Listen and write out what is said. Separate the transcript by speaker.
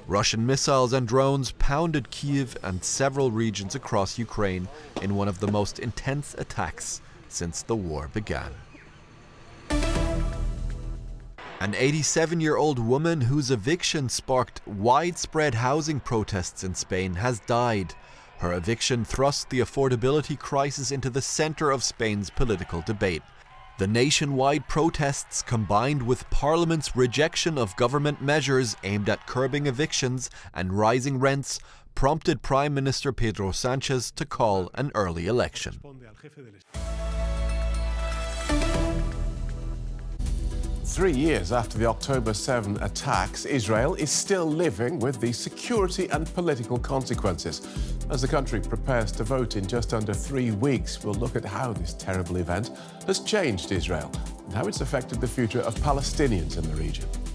Speaker 1: Russian missiles and drones pounded Kyiv and several regions across Ukraine in one of the most intense attacks since the war began. An 87-year-old woman whose eviction sparked widespread housing protests in Spain has died. Her eviction thrust the affordability crisis into the center of Spain's political debate. The nationwide protests, combined with Parliament's rejection of government measures aimed at curbing evictions and rising rents, prompted Prime Minister Pedro Sánchez to call an early election.
Speaker 2: 3 years after the October 7 attacks, Israel is still living with the security and political consequences. As the country prepares to vote in just under 3 weeks, we'll look at how this terrible event has changed Israel and how it's affected the future of Palestinians in the region.